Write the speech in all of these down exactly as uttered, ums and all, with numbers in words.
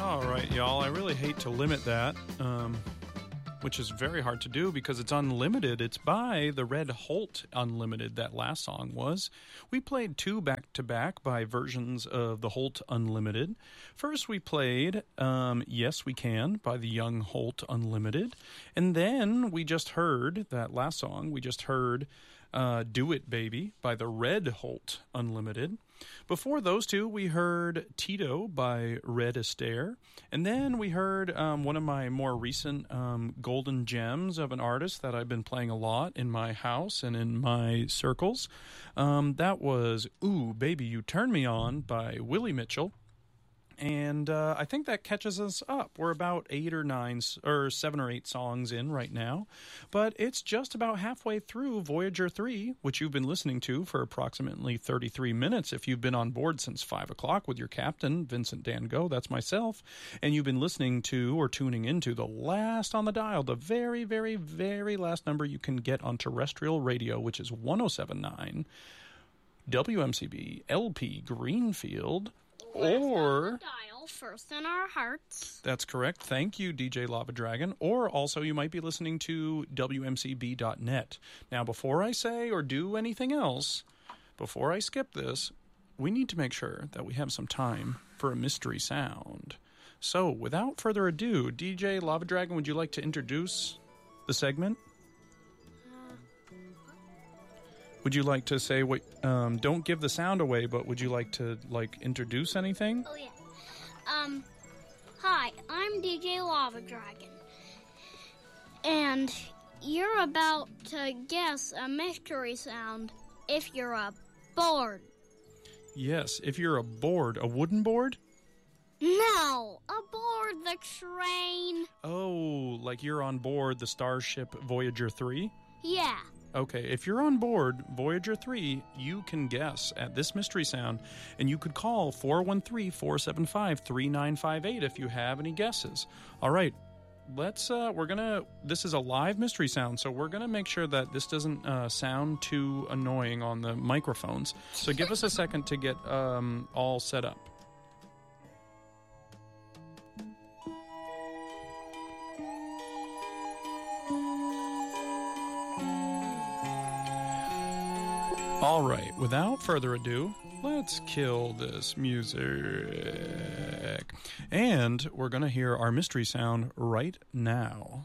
All right, y'all. I really hate to limit that, um, which is very hard to do because it's unlimited. It's by the Red Holt Unlimited, that last song was. We played two back-to-back by versions of the Holt Unlimited. First, we played um, Yes We Can by the Young Holt Unlimited. And then we just heard, that last song, we just heard uh, Do It Baby by the Red Holt Unlimited. Before those two, we heard Tito by Red Astaire. And then we heard um, one of my more recent um, golden gems of an artist that I've been playing a lot in my house and in my circles. Um, that was Ooh, Baby, You Turn Me On by Willie Mitchell. And uh, I think that catches us up. We're about eight or nine, or seven or eight songs in right now. But it's just about halfway through Voyager three, which you've been listening to for approximately thirty-three minutes if you've been on board since five o'clock with your captain, Vincent Dan Go, that's myself. And you've been listening to or tuning into the last on the dial, the very, very, very last number you can get on terrestrial radio, which is one oh seven point nine W M C B L P Greenfield. Or dial first in our hearts. That's correct. Thank you, D J Lava Dragon. Or also you might be listening to W M C B dot net. Now, before I say or do anything else, before I skip this, we need to make sure that we have some time for a mystery sound. So, without further ado, D J Lava Dragon, would you like to introduce the segment? Would you like to say what, um, don't give the sound away, but would you like to, like, introduce anything? Oh, yeah. Um, hi, I'm D J Lava Dragon. And you're about to guess a mystery sound if you're a board. Yes, if you're a board. A wooden board? No, aboard the train. Oh, like you're on board the Starship Voyager three? Yeah. Okay, if you're on board Voyager three, you can guess at this mystery sound, and you could call four one three, four seven five, three nine five eight if you have any guesses. All right, let's, uh, we're gonna, this is a live mystery sound, so we're gonna make sure that this doesn't uh, sound too annoying on the microphones. So give us a second to get um, all set up. All right, without further ado, let's kill this music. And we're going to hear our mystery sound right now.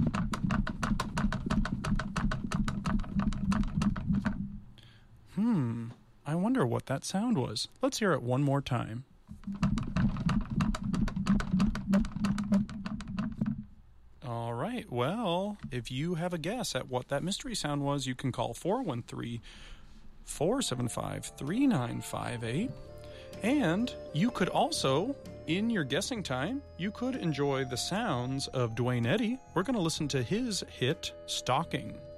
Hmm, I wonder what that sound was. Let's hear it one more time. All right, well, if you have a guess at what that mystery sound was, you can call four one three, four seven five, three nine five eight. And you could also, in your guessing time, you could enjoy the sounds of Dwayne Eddy. We're going to listen to his hit, Stalking.